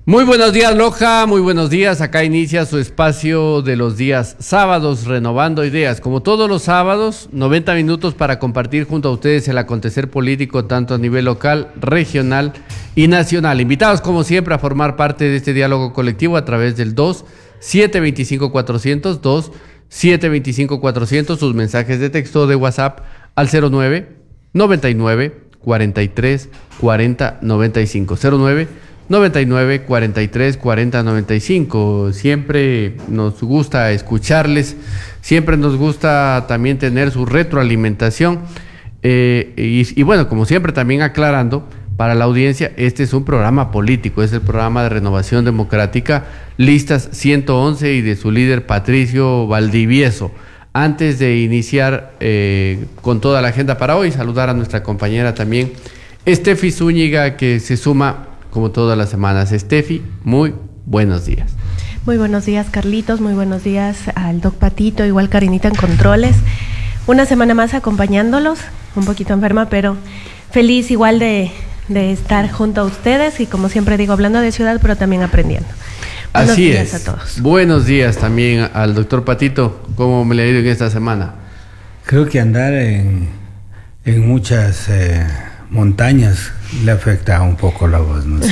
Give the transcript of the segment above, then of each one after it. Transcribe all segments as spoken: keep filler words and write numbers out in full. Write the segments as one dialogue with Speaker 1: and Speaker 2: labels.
Speaker 1: Muy buenos días, Loja, muy buenos días. Acá inicia su espacio de los días sábados, Renovando Ideas. Como todos los sábados, noventa minutos para compartir junto a ustedes el acontecer político, tanto a nivel local, regional y nacional. Invitados, como siempre, a formar parte de este diálogo colectivo a través del dos siete dos cinco cuatro cero cero, dos siete dos cinco cuatro cero cero, sus mensajes de texto o de WhatsApp al cero nueve noventa y nueve cuarenta y tres cuarenta noventa y cinco, cero nueve noventa y nueve cuarenta y tres cuarenta noventa y cinco. Siempre nos gusta escucharles, siempre nos gusta también tener su retroalimentación eh, y, y bueno, como siempre también aclarando para la audiencia, este es un programa político, es el programa de Renovación Democrática, listas ciento once y de su líder Patricio Valdivieso. Antes de iniciar eh, con toda la agenda para hoy, saludar a nuestra compañera también Estefi Zúñiga, que se suma como todas las semanas. Estefi, muy buenos días.
Speaker 2: Muy buenos días, Carlitos, muy buenos días al Doc Patito, igual Karinita en controles. Una semana más acompañándolos, un poquito enferma, pero feliz igual de, de estar junto a ustedes y como siempre digo, hablando de ciudad, pero también aprendiendo. Buenos
Speaker 1: Así
Speaker 2: días
Speaker 1: es.
Speaker 2: A todos.
Speaker 1: Buenos días también al doctor Patito. ¿Cómo me le ha ido en esta semana?
Speaker 3: Creo que andar en, en muchas eh, montañas le afecta un poco la voz, ¿no? Sí.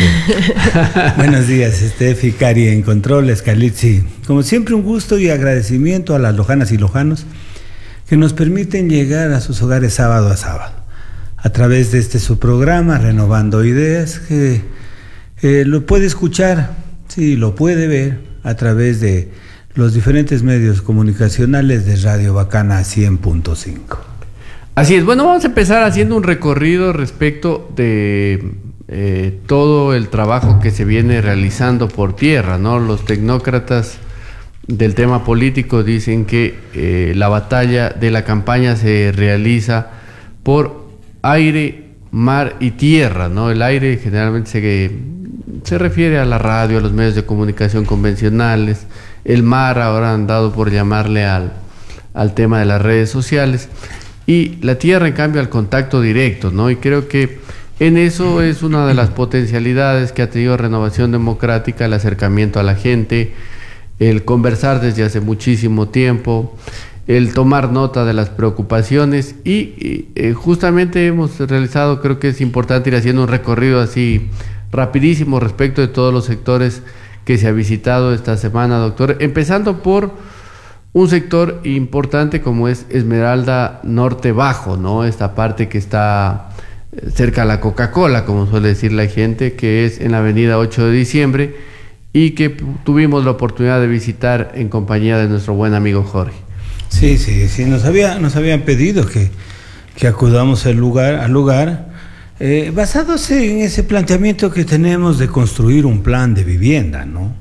Speaker 3: Buenos días, Estefi, Cari en controles, Calitzi. Como siempre, un gusto y agradecimiento a las lojanas y lojanos que nos permiten llegar a sus hogares sábado a sábado a través de este su programa Renovando Ideas, que eh, lo puede escuchar, sí, lo puede ver a través de los diferentes medios comunicacionales de Radio Bacana cien punto cinco.
Speaker 1: Así es. Bueno, vamos a empezar haciendo un recorrido respecto de eh, todo el trabajo que se viene realizando por tierra, ¿no? Los tecnócratas del tema político dicen que eh, la batalla de la campaña se realiza por aire, mar y tierra, ¿no? El aire generalmente se, se refiere a la radio, a los medios de comunicación convencionales. El mar ahora han dado por llamarle al, al tema de las redes sociales. Y la tierra, en cambio, al contacto directo, ¿no? Y creo que en eso es una de las potencialidades que ha tenido Renovación Democrática, el acercamiento a la gente, el conversar desde hace muchísimo tiempo, el tomar nota de las preocupaciones y, y eh, justamente hemos realizado, creo que es importante ir haciendo un recorrido así rapidísimo respecto de todos los sectores que se ha visitado esta semana, doctor, empezando por un sector importante como es Esmeralda Norte Bajo, ¿no? Esta parte que está cerca a la Coca-Cola, como suele decir la gente, que es en la avenida ocho de diciembre y que tuvimos la oportunidad de visitar en compañía de nuestro buen amigo Jorge.
Speaker 3: Sí, sí, sí, nos, había, nos habían pedido que, que acudamos al lugar, al lugar eh, basados en ese planteamiento que tenemos de construir un plan de vivienda, ¿no?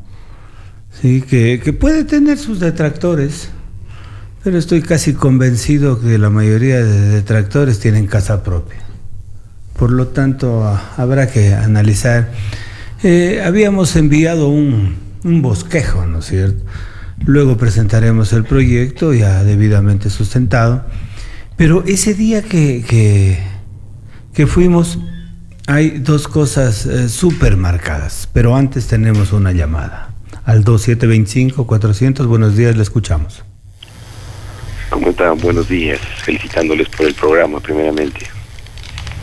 Speaker 3: Sí, que, que puede tener sus detractores, pero estoy casi convencido que la mayoría de detractores tienen casa propia. Por lo tanto, a, habrá que analizar. Eh, habíamos enviado un, un bosquejo, ¿no es cierto? Luego presentaremos el proyecto ya debidamente sustentado. Pero ese día que, que, que fuimos, hay dos cosas eh, súper marcadas. Pero antes tenemos una llamada. Al dos siete dos cinco cuatro cero cero, buenos días, le escuchamos.
Speaker 4: ¿Cómo están? Buenos días, felicitándoles por el programa, primeramente.